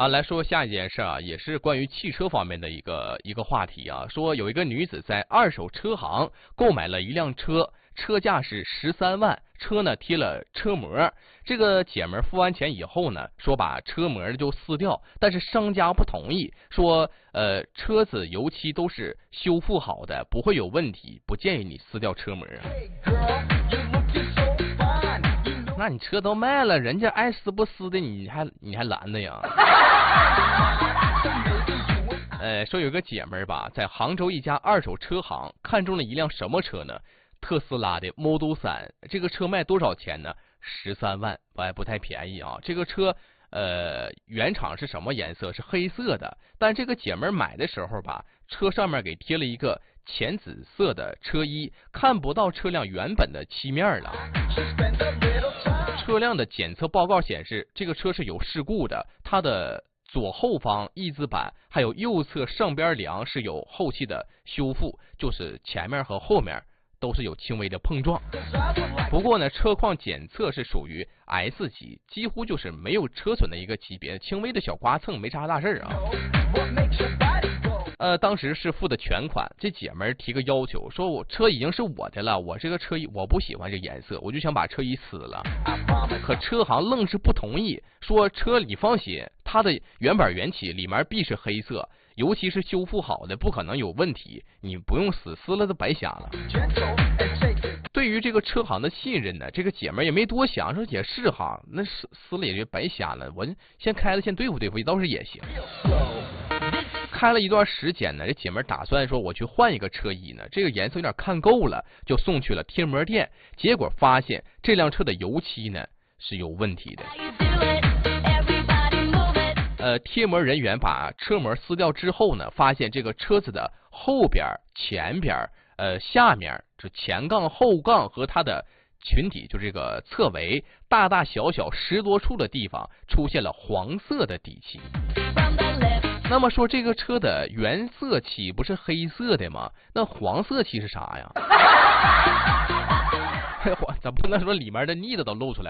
来说下一件事啊，也是关于汽车方面的一个话题啊。说有一个女子在二手车行购买了一辆车，车价是13万，车呢贴了车膜。这个姐们付完钱以后呢，说把车膜就撕掉，但是商家不同意，说车子油漆都是修复好的，不会有问题，不建议你撕掉车膜。那你车都卖了，人家爱撕不撕的，你还拦的呀？说有个姐们儿吧，在杭州一家二手车行看中了一辆什么车呢？特斯拉的 Model 3，这个车卖多少钱呢？13万，不太便宜啊。这个车原厂是什么颜色？是黑色的，但这个姐们儿买的时候吧，车上面给贴了一个浅紫色的车衣，看不到车辆原本的漆面了。车辆的检测报告显示，这个车是有事故的，它的左后方翼子板还有右侧上边梁是有后期的修复，就是前面和后面都是有轻微的碰撞。不过呢，车况检测是属于 S 级，几乎就是没有车损的一个级别，轻微的小刮蹭，没啥大事啊。当时是付的全款，这姐们儿提个要求，说我车已经是我的了，我这个车衣我不喜欢这颜色，我就想把车衣撕了。可车行愣是不同意，说车你放心，它的原本原漆里面必是黑色，尤其是修复好的，不可能有问题，你不用撕，撕了都白瞎了。对于这个车行的信任呢，这个姐们儿也没多想，说也是哈，那撕了也就白瞎了，我先开了先对付对付，倒是也行。开了一段时间呢，这姐们打算说我去换一个车衣呢，这个颜色有点看够了，就送去了贴膜店，结果发现这辆车的油漆呢是有问题的。贴膜人员把车膜撕掉之后呢，发现这个车子的后边、前边、下面，这前杠、后杠和它的裙体，就这个侧围，大大小小10多处的地方出现了黄色的底漆。那么说这个车的原色漆不是黑色的吗？那黄色漆是啥呀？咱不能说里面的腻子都露出来。